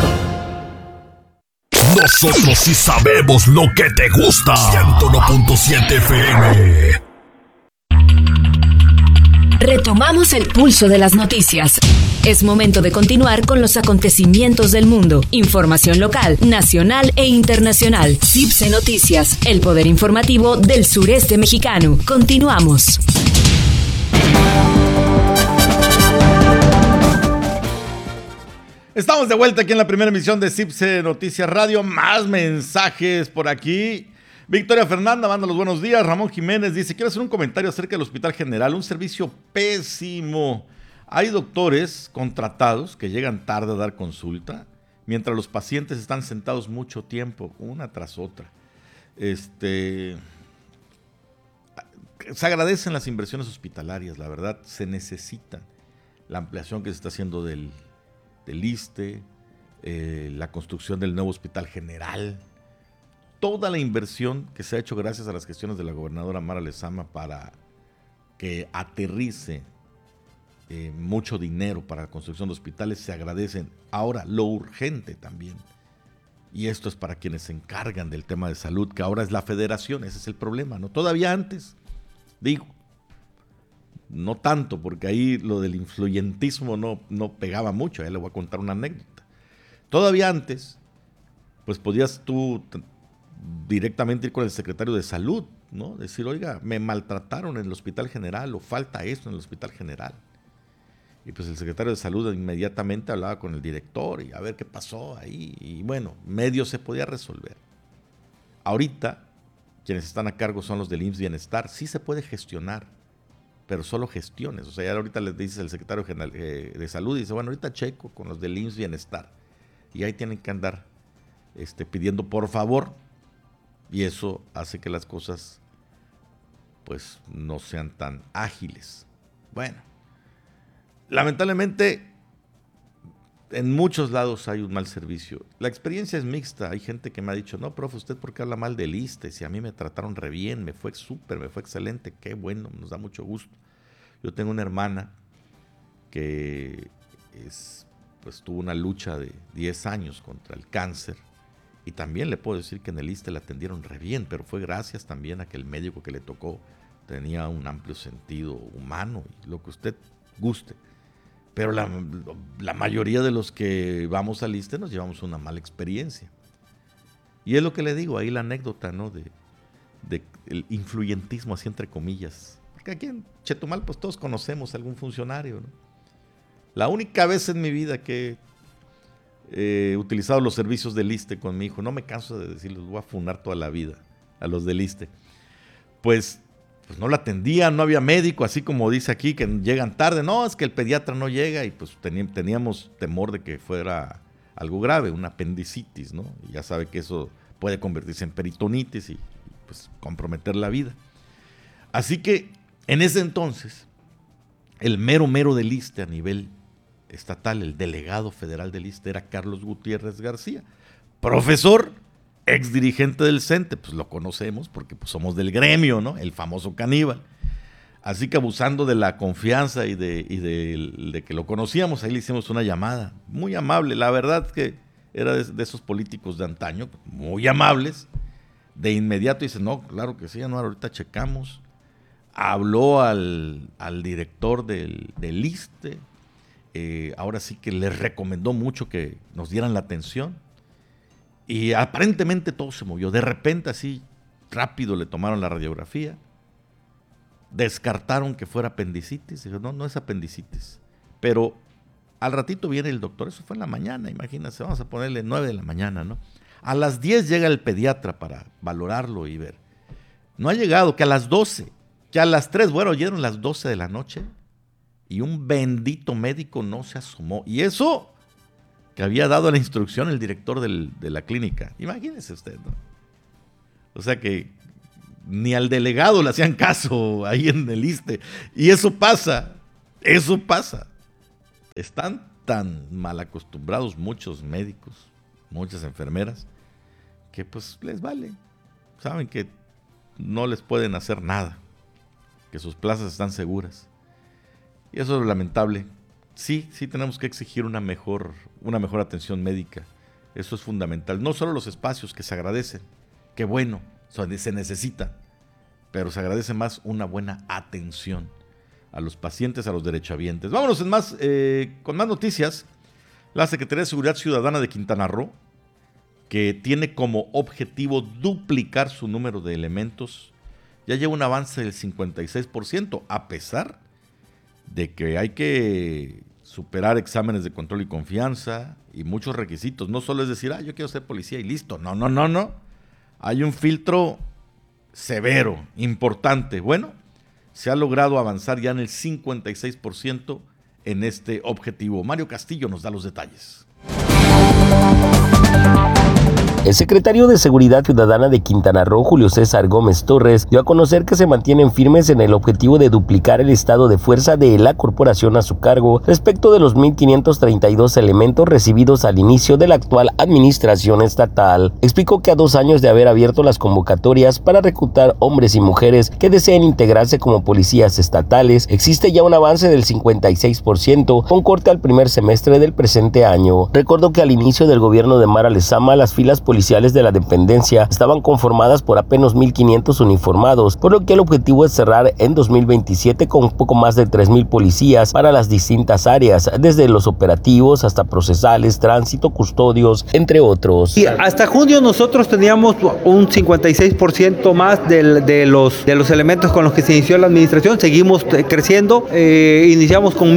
Nosotros sí sabemos lo que te gusta. 101.7 FM. Retomamos el pulso de las noticias. Es momento de continuar con los acontecimientos del mundo. Información local, nacional e internacional. CIPSE Noticias, el poder informativo del sureste mexicano. Continuamos. Estamos de vuelta aquí en la primera emisión de CIPSE Noticias Radio. Más mensajes por aquí. Victoria Fernanda manda los buenos días. Ramón Jiménez dice, quiero hacer un comentario acerca del Hospital General. Un servicio pésimo. Hay doctores contratados que llegan tarde a dar consulta, mientras los pacientes están sentados mucho tiempo, una tras otra. Se agradecen las inversiones hospitalarias, la verdad, se necesitan. La ampliación que se está haciendo del ISSSTE, la construcción del nuevo Hospital General, toda la inversión que se ha hecho gracias a las gestiones de la gobernadora Mara Lezama para que aterrice mucho dinero para la construcción de hospitales, se agradecen. Ahora, lo urgente también, y esto es para quienes se encargan del tema de salud, que ahora es la federación, ese es el problema, ¿no? Todavía antes, digo, no tanto, porque ahí lo del influyentismo no pegaba mucho. Ya le voy a contar una anécdota. Todavía antes, pues podías tú directamente ir con el secretario de salud, ¿no? Decir, oiga, me maltrataron en el Hospital General o falta esto en el Hospital General. Y pues el secretario de salud inmediatamente hablaba con el director y a ver qué pasó ahí. Y bueno, medio se podía resolver. Ahorita, quienes están a cargo son los del IMSS Bienestar. Sí se puede gestionar, pero solo gestiones. O sea, ya ahorita les dice el secretario general de salud, y dice, bueno, ahorita checo con los del IMSS Bienestar. Y ahí tienen que andar pidiendo por favor. Y eso hace que las cosas pues no sean tan ágiles. Bueno, lamentablemente en muchos lados hay un mal servicio. La experiencia es mixta. Hay gente que me ha dicho, no, profe, ¿usted por qué habla mal del ISSSTE? Si a mí me trataron re bien, me fue súper, me fue excelente, qué bueno, nos da mucho gusto. Yo tengo una hermana que pues tuvo una lucha de 10 años contra el cáncer, y también le puedo decir que en el ISSSTE la atendieron re bien, pero fue gracias también a que el médico que le tocó tenía un amplio sentido humano y lo que usted guste. Pero la mayoría de los que vamos al ISSSTE nos llevamos una mala experiencia. Y es lo que le digo, ahí la anécdota, ¿no? de el influyentismo, así entre comillas. Porque aquí en Chetumal pues todos conocemos a algún funcionario, ¿no? La única vez en mi vida que he utilizado los servicios del ISSSTE con mi hijo, no me canso de decirlos, voy a funar toda la vida a los del ISSSTE, pues no la atendían, no había médico, así como dice aquí, que llegan tarde. No, es que el pediatra no llega, y pues teníamos temor de que fuera algo grave, una apendicitis, ¿no? Y ya sabe que eso puede convertirse en peritonitis y pues comprometer la vida. Así que en ese entonces, el mero del ISSSTE a nivel estatal, el delegado federal del ISSSTE era Carlos Gutiérrez García, profesor, ex dirigente del CENTE, pues lo conocemos porque pues somos del gremio, ¿no? El famoso caníbal. Así que abusando de la confianza y de que lo conocíamos, ahí le hicimos una llamada, muy amable. La verdad que era de esos políticos de antaño, muy amables. De inmediato dice, no, claro que sí, no, ahorita checamos. Habló al director del ISSSTE, ahora sí que les recomendó mucho que nos dieran la atención. Y aparentemente todo se movió. De repente, así, rápido le tomaron la radiografía. Descartaron que fuera apendicitis. Dijo, no es apendicitis. Pero al ratito viene el doctor. Eso fue en la mañana, imagínense. Vamos a ponerle 9 de la mañana, ¿no? A las 10 llega el pediatra para valorarlo y ver. No ha llegado, que a las 12, que a las 3, bueno, llegaron las 12 de la noche y un bendito médico no se asomó. Y eso que había dado la instrucción el director de la clínica. Imagínese usted, ¿no? O sea que ni al delegado le hacían caso ahí en el ISSSTE. Y eso pasa. Están tan mal acostumbrados muchos médicos, muchas enfermeras, que pues les vale. Saben que no les pueden hacer nada, que sus plazas están seguras. Y eso es lamentable. Sí tenemos que exigir una mejor atención médica. Eso es fundamental. No solo los espacios, que se agradecen, que bueno, se necesita, pero se agradece más una buena atención a los pacientes, a los derechohabientes. Vámonos con más noticias. La Secretaría de Seguridad Ciudadana de Quintana Roo, que tiene como objetivo duplicar su número de elementos, ya lleva un avance del 56%, a pesar de que hay que superar exámenes de control y confianza y muchos requisitos. No solo es decir, yo quiero ser policía y listo. No. Hay un filtro severo, importante. Bueno, se ha logrado avanzar ya en el 56% en este objetivo. Mario Castillo nos da los detalles. El secretario de Seguridad Ciudadana de Quintana Roo, Julio César Gómez Torres, dio a conocer que se mantienen firmes en el objetivo de duplicar el estado de fuerza de la corporación a su cargo respecto de los 1,532 elementos recibidos al inicio de la actual administración estatal. Explicó que a 2 años de haber abierto las convocatorias para reclutar hombres y mujeres que deseen integrarse como policías estatales, existe ya un avance del 56% con corte al primer semestre del presente año. Recordó que al inicio del gobierno de Mara Lezama, las filas policiales de la dependencia estaban conformadas por apenas 1,500 uniformados, por lo que el objetivo es cerrar en 2027 con poco más de 3,000 policías para las distintas áreas, desde los operativos hasta procesales, tránsito, custodios, entre otros. Y hasta junio nosotros teníamos un 56% más de los elementos con los que se inició la administración. Seguimos creciendo, iniciamos con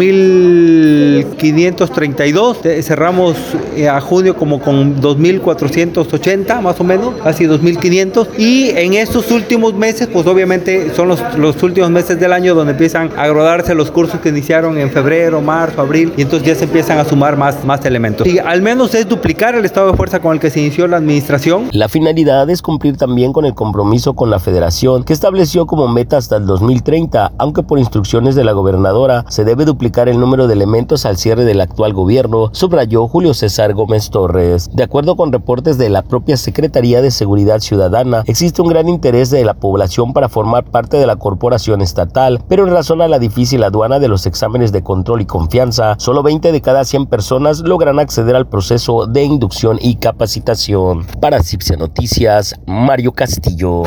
1,532, cerramos a junio como con 2,480 más o menos, casi 2,500, y en estos últimos meses, pues obviamente son los últimos meses del año donde empiezan a graduarse los cursos que iniciaron en febrero, marzo, abril, y entonces ya se empiezan a sumar más elementos. Y al menos es duplicar el estado de fuerza con el que se inició la administración. La finalidad es cumplir también con el compromiso con la Federación, que estableció como meta hasta el 2030, aunque por instrucciones de la gobernadora se debe duplicar el número de elementos al cierre del actual gobierno, subrayó Julio César Gómez Torres. De acuerdo con reportes de la propia Secretaría de Seguridad Ciudadana, existe un gran interés de la población para formar parte de la corporación estatal, pero en razón a la difícil aduana de los exámenes de control y confianza, solo 20 de cada 100 personas logran acceder al proceso de inducción y capacitación. Para CIPSE Noticias, Mario Castillo.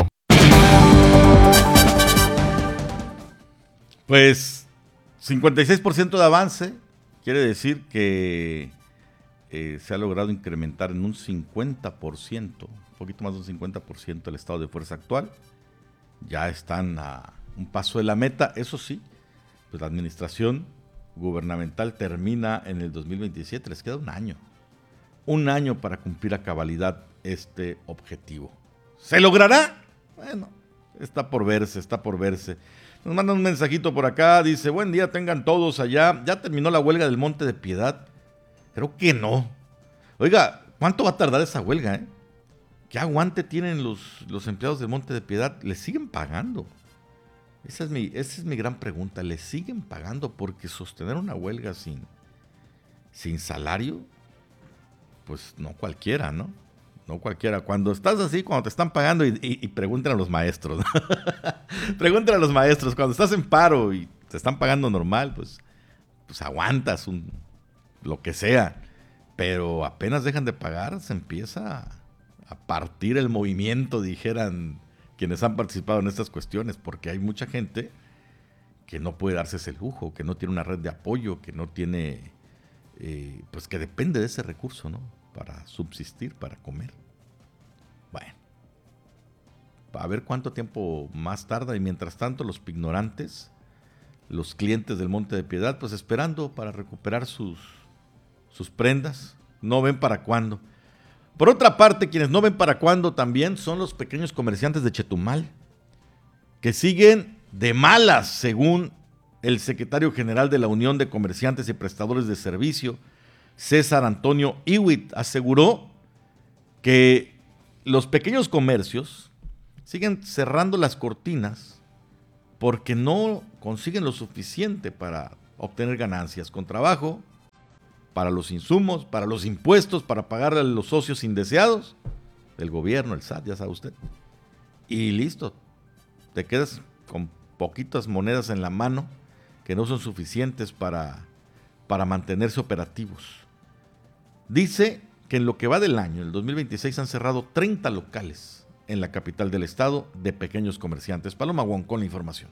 Pues 56% de avance quiere decir que se ha logrado incrementar en un 50%, un poquito más de un 50% el estado de fuerza actual. Ya están a un paso de la meta. Eso sí, pues la administración gubernamental termina en el 2027. Les queda un año para cumplir a cabalidad este objetivo. ¿Se logrará? Bueno, está por verse. Nos mandan un mensajito por acá, dice, buen día tengan todos allá. ¿Ya terminó la huelga del Monte de Piedad? Creo que no. Oiga, ¿cuánto va a tardar esa huelga? ¿Qué aguante tienen los empleados del Monte de Piedad? ¿Les siguen pagando? Esa es mi gran pregunta. ¿Les siguen pagando? Porque sostener una huelga sin salario, pues no cualquiera, ¿no? No cualquiera. Cuando estás así, cuando te están pagando, y pregúntenle a los maestros, ¿no? Pregúntenle a los maestros, cuando estás en paro y te están pagando normal, pues aguantas lo que sea, pero apenas dejan de pagar, se empieza a partir el movimiento, dijeran quienes han participado en estas cuestiones, porque hay mucha gente que no puede darse ese lujo, que no tiene una red de apoyo, que no tiene, pues que depende de ese recurso, ¿no? Para subsistir, para comer. Bueno, a ver cuánto tiempo más tarda, y mientras tanto los pignorantes, los clientes del Monte de Piedad, pues esperando para recuperar sus prendas, no ven para cuándo. Por otra parte, quienes no ven para cuándo también son los pequeños comerciantes de Chetumal, que siguen de malas, según el secretario general de la Unión de Comerciantes y Prestadores de Servicio. César Antonio Iwit, aseguró que los pequeños comercios siguen cerrando las cortinas porque no consiguen lo suficiente para obtener ganancias con trabajo, para los insumos, para los impuestos, para pagarle a los socios indeseados del gobierno, el SAT, ya sabe usted. Y listo, te quedas con poquitas monedas en la mano que no son suficientes para mantenerse operativos. Dice que en lo que va del año, el 2026, han cerrado 30 locales en la capital del estado de pequeños comerciantes. Paloma Wong con la información.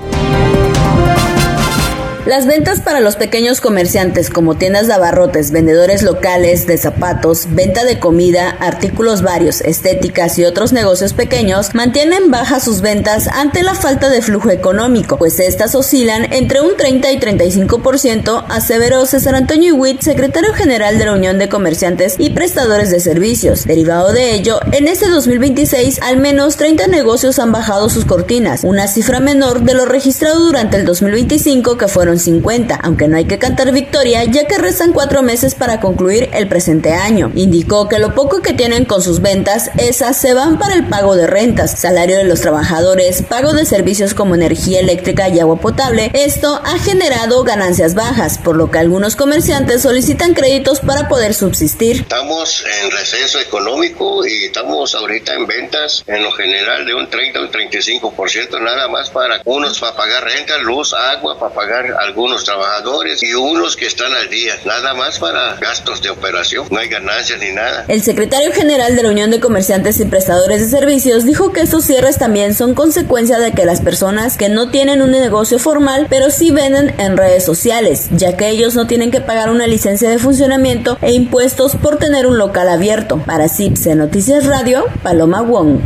Las ventas para los pequeños comerciantes como tiendas de abarrotes, vendedores locales de zapatos, venta de comida, artículos varios, estéticas y otros negocios pequeños mantienen bajas sus ventas ante la falta de flujo económico, pues estas oscilan entre un 30 y 35%, aseveró César Antonio Iwit, secretario general de la Unión de Comerciantes y Prestadores de Servicios. Derivado de ello, en este 2026 al menos 30 negocios han bajado sus cortinas, una cifra menor de lo registrado durante el 2025 que fueron 50, aunque no hay que cantar victoria ya que restan 4 meses para concluir el presente año. Indicó que lo poco que tienen con sus ventas, esas se van para el pago de rentas, salario de los trabajadores, pago de servicios como energía eléctrica y agua potable. Esto ha generado ganancias bajas, por lo que algunos comerciantes solicitan créditos para poder subsistir. Estamos en receso económico y estamos ahorita en ventas en lo general de un 30 o un 35% nada más para unos para pagar renta, luz, agua, para pagar algunos trabajadores y unos que están al día, nada más para gastos de operación, no hay ganancias ni nada. El secretario general de la Unión de Comerciantes y Prestadores de Servicios dijo que estos cierres también son consecuencia de que las personas que no tienen un negocio formal, pero sí venden en redes sociales, ya que ellos no tienen que pagar una licencia de funcionamiento e impuestos por tener un local abierto. Para CIPSE Noticias Radio, Paloma Wong.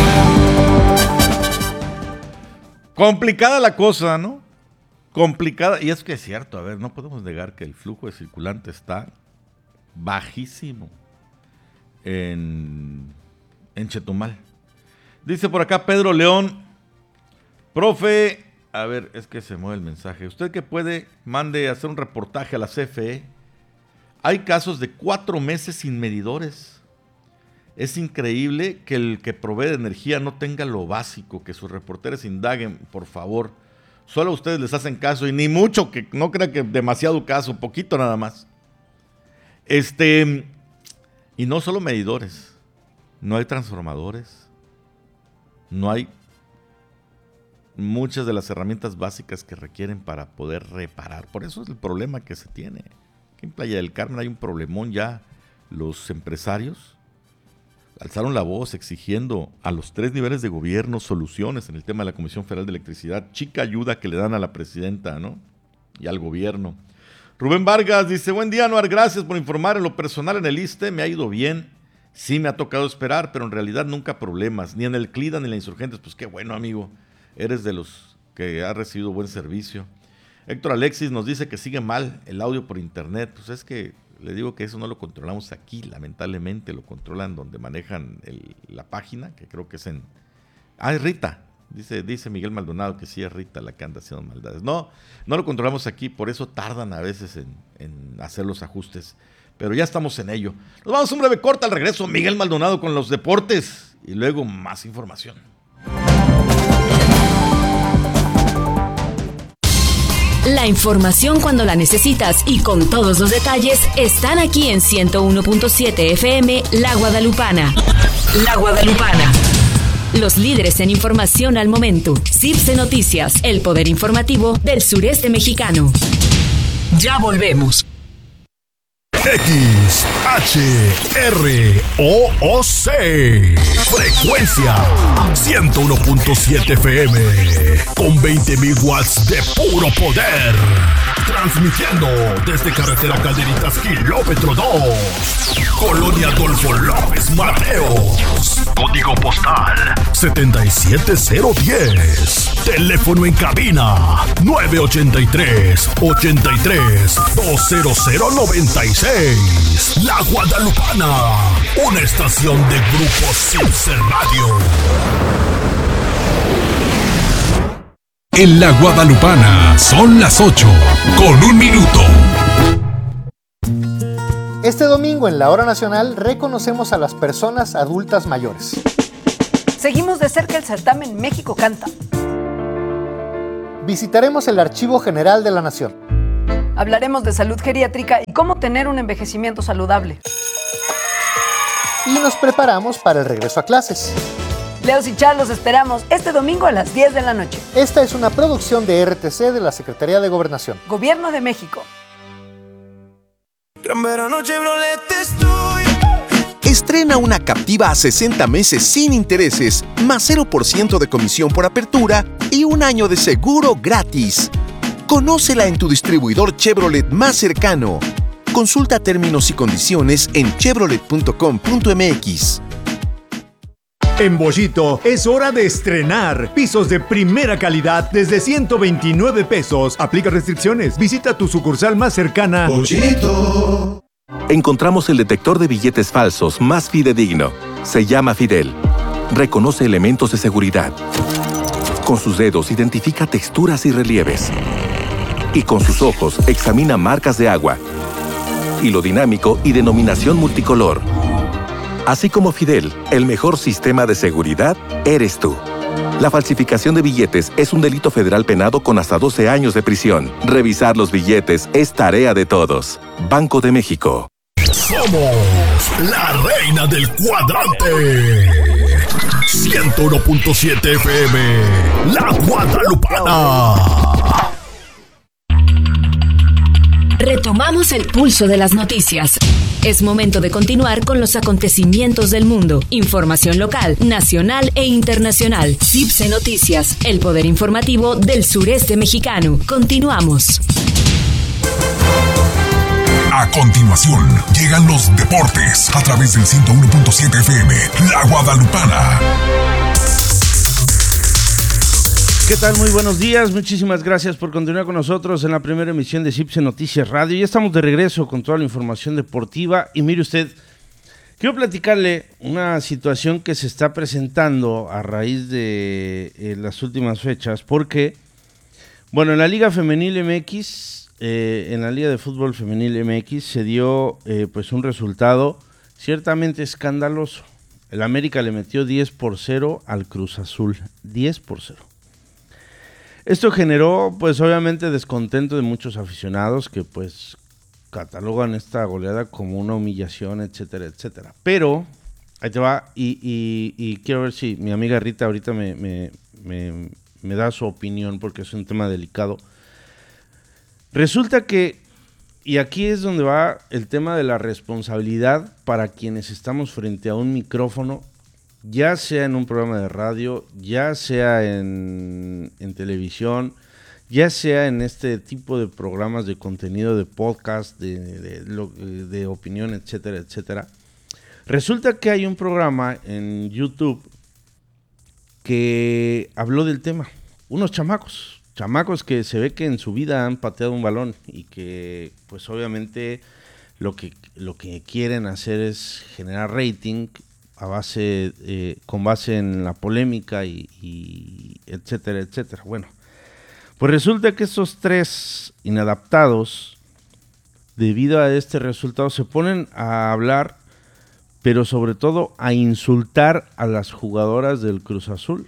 Complicada la cosa, ¿no? Complicada, y es que es cierto, a ver, no podemos negar que el flujo de circulante está bajísimo en Chetumal. Dice por acá Pedro León, profe, a ver, es que se mueve el mensaje, usted que puede, mande a hacer un reportaje a la CFE, hay casos de 4 meses sin medidores, es increíble que el que provee de energía no tenga lo básico, que sus reporteros indaguen, por favor. Solo a ustedes les hacen caso y ni mucho, que no crean que demasiado caso, poquito nada más. Y no solo medidores, no hay transformadores, no hay muchas de las herramientas básicas que requieren para poder reparar. Por eso es el problema que se tiene. Aquí en Playa del Carmen hay un problemón ya. Los empresarios alzaron la voz exigiendo a los 3 niveles de gobierno soluciones en el tema de la Comisión Federal de Electricidad. Chica ayuda que le dan a la presidenta, ¿no? Y al gobierno. Rubén Vargas dice, buen día, Anuar, gracias por informar. En lo personal en el ISSSTE me ha ido bien. Sí me ha tocado esperar, pero en realidad nunca problemas. Ni en el CLIDA ni en la Insurgentes. Pues qué bueno, amigo. Eres de los que ha recibido buen servicio. Héctor Alexis nos dice que sigue mal el audio por internet. Pues es que le digo que eso no lo controlamos aquí, lamentablemente lo controlan donde manejan la página, que creo que es en... Ah, es Rita, dice Miguel Maldonado que sí es Rita la que anda haciendo maldades. No lo controlamos aquí, por eso tardan a veces en hacer los ajustes, pero ya estamos en ello. Nos vamos a un breve corte, al regreso Miguel Maldonado con los deportes y luego más información. La información cuando la necesitas y con todos los detalles están aquí en 101.7 FM La Guadalupana. La Guadalupana. Los líderes en información al momento. CIPSE Noticias, el poder informativo del sureste mexicano. Ya volvemos. XHROOC frecuencia 101.7 FM con 20.000 watts de puro poder, transmitiendo desde carretera Calderitas kilómetro 2, Colonia Adolfo López Mateos, código postal 77010, teléfono en cabina 983-83-20096. La Guadalupana, una estación de Grupo CIPSE Radio. En La Guadalupana son las 8:01. Este domingo en la Hora Nacional reconocemos a las personas adultas mayores. Seguimos de cerca el certamen México Canta. Visitaremos el Archivo General de la Nación. Hablaremos de salud geriátrica y cómo tener un envejecimiento saludable. Y nos preparamos para el regreso a clases. Leos y Char los esperamos este domingo a las 10 de la noche. Esta es una producción de RTC de la Secretaría de Gobernación. Gobierno de México. Gran verano Chevrolet estoy. Estrena una Captiva a 60 meses sin intereses, más 0% de comisión por apertura y un año de seguro gratis. Conócela en tu distribuidor Chevrolet más cercano. Consulta términos y condiciones en chevrolet.com.mx. En Bollito es hora de estrenar pisos de primera calidad desde 129 pesos. Aplica restricciones. Visita tu sucursal más cercana. Bollito. Encontramos el detector de billetes falsos más fidedigno. Se llama Fidel. Reconoce elementos de seguridad. Con sus dedos identifica texturas y relieves. Y con sus ojos examina marcas de agua, hilo dinámico y denominación multicolor. Así como Fidel, el mejor sistema de seguridad eres tú. La falsificación de billetes es un delito federal penado con hasta 12 años de prisión. Revisar los billetes es tarea de todos. Banco de México. Somos la reina del cuadrante. 101.7 FM, La Guadalupana. Retomamos el pulso de las noticias. Es momento de continuar con los acontecimientos del mundo. Información local, nacional e internacional. CIPSE Noticias, el poder informativo del sureste mexicano. Continuamos. A continuación, llegan los deportes a través del 101.7 FM, La Guadalupana. ¿Qué tal? Muy buenos días, muchísimas gracias por continuar con nosotros en la primera emisión de CIPSE Noticias Radio. Ya estamos de regreso con toda la información deportiva y mire usted, quiero platicarle una situación que se está presentando a raíz de las últimas fechas, porque, bueno, en la Liga Femenil MX, en la Liga de Fútbol Femenil MX se dio pues un resultado ciertamente escandaloso. El América le metió 10-0 al Cruz Azul, 10-0. Esto generó, pues obviamente, descontento de muchos aficionados que, pues, catalogan esta goleada como una humillación, etcétera, etcétera. Pero, ahí te va, y quiero ver si mi amiga Rita ahorita me da su opinión, porque es un tema delicado. Resulta que, y aquí es donde va el tema de la responsabilidad para quienes estamos frente a un micrófono, ya sea en un programa de radio, ya sea en televisión, ya sea en este tipo de programas de contenido, de podcast, de opinión, etcétera, etcétera. Resulta que hay un programa en YouTube que habló del tema. Unos chamacos que se ve que en su vida han pateado un balón y que, pues obviamente, lo que quieren hacer es generar rating con base en la polémica y etcétera, etcétera. Bueno, pues resulta que estos tres inadaptados, debido a este resultado, se ponen a hablar, pero sobre todo a insultar a las jugadoras del Cruz Azul.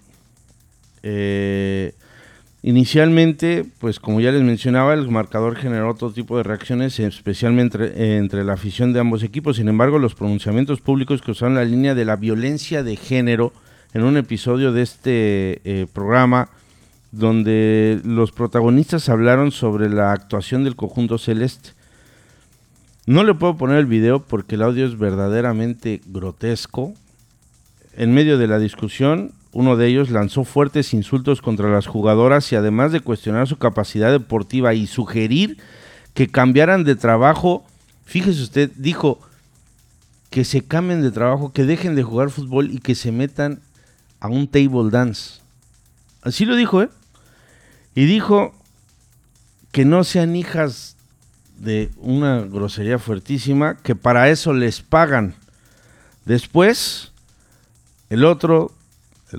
Inicialmente, pues como ya les mencionaba, el marcador generó todo tipo de reacciones, especialmente entre la afición de ambos equipos. Sin embargo, los pronunciamientos públicos cruzaron la línea de la violencia de género en un episodio de este programa, donde los protagonistas hablaron sobre la actuación del conjunto celeste. No le puedo poner el video porque el audio es verdaderamente grotesco. En medio de la discusión, uno de ellos lanzó fuertes insultos contra las jugadoras y, además de cuestionar su capacidad deportiva y sugerir que cambiaran de trabajo, fíjese usted, dijo que se cambien de trabajo, que dejen de jugar fútbol y que se metan a un table dance. Así lo dijo, Y dijo que no sean hijas de una grosería fuertísima, que para eso les pagan. Después, el otro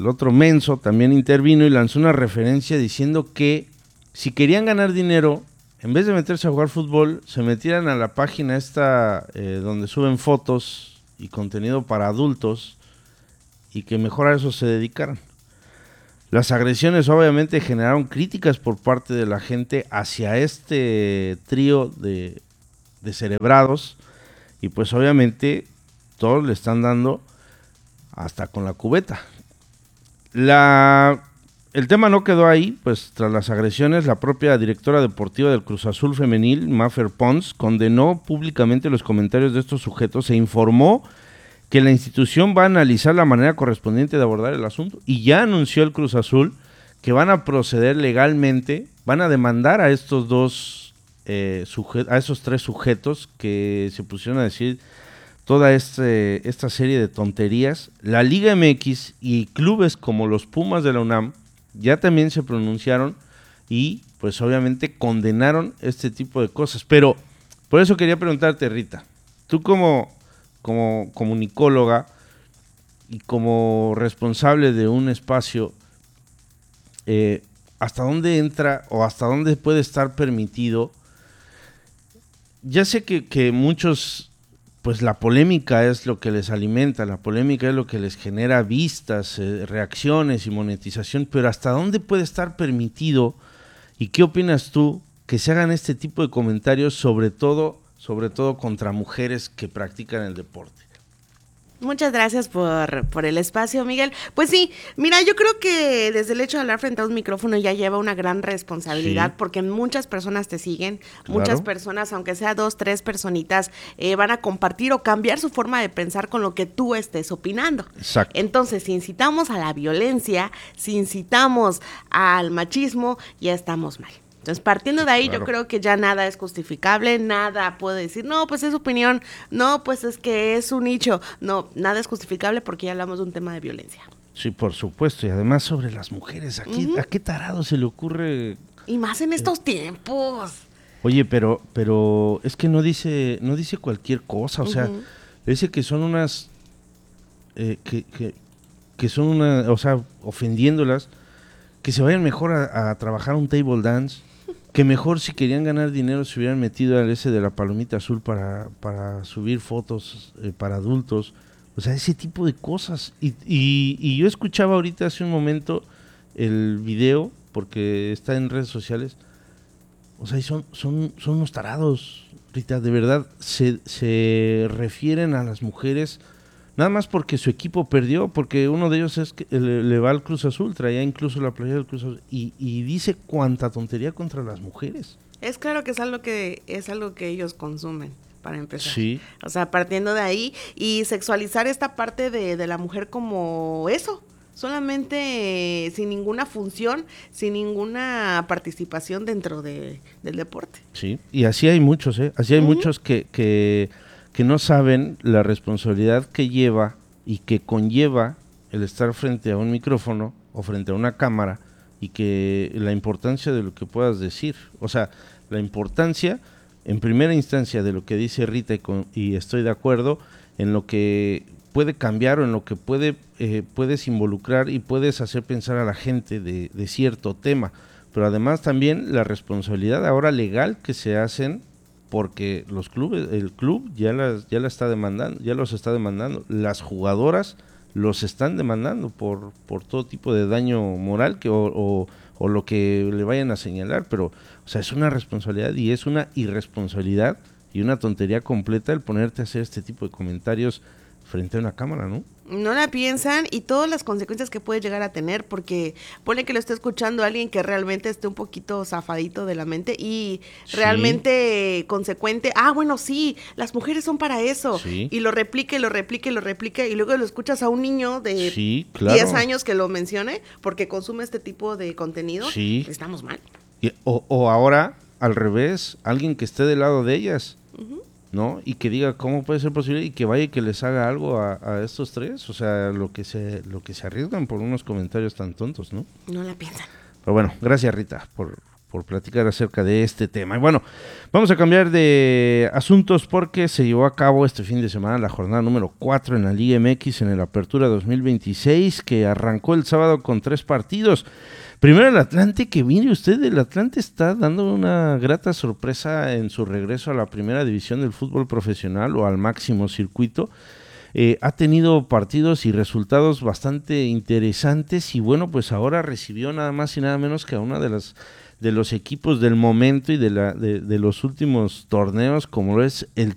menso también intervino y lanzó una referencia diciendo que si querían ganar dinero en vez de meterse a jugar fútbol, se metieran a la página esta donde suben fotos y contenido para adultos y que mejor a eso se dedicaran. Las agresiones obviamente generaron críticas por parte de la gente hacia este trío de cerebrados y pues obviamente todos le están dando hasta con la cubeta. El tema no quedó ahí, pues tras las agresiones, la propia directora deportiva del Cruz Azul femenil, Mafer Pons, condenó públicamente los comentarios de estos sujetos e informó que la institución va a analizar la manera correspondiente de abordar el asunto y ya anunció el Cruz Azul que van a proceder legalmente, van a demandar a estos a esos tres sujetos que se pusieron a decir toda esta serie de tonterías. La Liga MX y clubes como los Pumas de la UNAM ya también se pronunciaron y pues obviamente condenaron este tipo de cosas. Pero por eso quería preguntarte, Rita, tú como comunicóloga y como responsable de un espacio, ¿hasta dónde entra o hasta dónde puede estar permitido? Ya sé que muchos, pues la polémica es lo que les alimenta, la polémica es lo que les genera vistas, reacciones y monetización, pero ¿hasta dónde puede estar permitido? ¿Y qué opinas tú que se hagan este tipo de comentarios, sobre todo contra mujeres que practican el deporte? Muchas gracias por el espacio, Miguel. Pues sí, mira, yo creo que desde el hecho de hablar frente a un micrófono ya lleva una gran responsabilidad, sí, porque muchas personas te siguen, claro. Muchas personas, aunque sea 2, 3 personitas, van a compartir o cambiar su forma de pensar con lo que tú estés opinando. Exacto. Entonces, si incitamos a la violencia, si incitamos al machismo, ya estamos mal. Entonces, partiendo de ahí, claro, yo creo que ya nada es justificable, nada puede decir, no, pues es opinión, no, pues es que es un nicho, no, nada es justificable porque ya hablamos de un tema de violencia. Sí, por supuesto, y además sobre las mujeres, ¿a qué tarado se le ocurre? Y más en estos tiempos. Oye, pero es que no dice cualquier cosa, o sea, dice que son unas, que son una, o sea, ofendiéndolas, que se vayan mejor a trabajar un table dance, que mejor si querían ganar dinero se hubieran metido al ese de la palomita azul para subir fotos para adultos, o sea, ese tipo de cosas. Y yo escuchaba ahorita hace un momento el video, porque está en redes sociales, o sea, son unos tarados, Rita, de verdad, se refieren a las mujeres nada más porque su equipo perdió, porque uno de ellos es que le va al Cruz Azul, traía incluso la playera del Cruz Azul, y dice cuánta tontería contra las mujeres. Es claro que es algo que ellos consumen, para empezar. Sí. O sea, partiendo de ahí, y sexualizar esta parte de la mujer como eso, solamente sin ninguna función, sin ninguna participación dentro del deporte. Sí, y así hay muchos, así hay muchos que no saben la responsabilidad que lleva y que conlleva el estar frente a un micrófono o frente a una cámara, y que la importancia de lo que puedas decir, o sea, la importancia en primera instancia de lo que dice Rita, y estoy de acuerdo en lo que puede cambiar o en lo que puedes involucrar y puedes hacer pensar a la gente de cierto tema, pero además también la responsabilidad ahora legal que se hacen, porque los clubes, el club ya los está demandando, las jugadoras los están demandando por todo tipo de daño moral o lo que le vayan a señalar, pero o sea, es una responsabilidad y es una irresponsabilidad y una tontería completa el ponerte a hacer este tipo de comentarios frente a una cámara, ¿no? No la piensan, y todas las consecuencias que puede llegar a tener, porque pone que lo esté escuchando alguien que realmente esté un poquito zafadito de la mente y realmente consecuente, bueno, sí, las mujeres son para eso, y lo replica, y luego lo escuchas a un niño de 10 años que lo mencione, porque consume este tipo de contenido, estamos mal. O ahora, al revés, alguien que esté del lado de ellas, ¿no? Y que diga cómo puede ser posible y que vaya y que les haga algo a estos tres, o sea, lo que se arriesgan por unos comentarios tan tontos, ¿no? No la piensan. Pero bueno, gracias Rita por platicar acerca de este tema. Y bueno, vamos a cambiar de asuntos porque se llevó a cabo este fin de semana la jornada número 4 en la Liga MX en el Apertura 2026, que arrancó el sábado con 3 partidos. Primero el Atlante, que mire usted, el Atlante está dando una grata sorpresa en su regreso a la primera división del fútbol profesional o al máximo circuito. Ha tenido partidos y resultados bastante interesantes y bueno, pues ahora recibió nada más y nada menos que a una de los equipos del momento y de los últimos torneos, como lo es el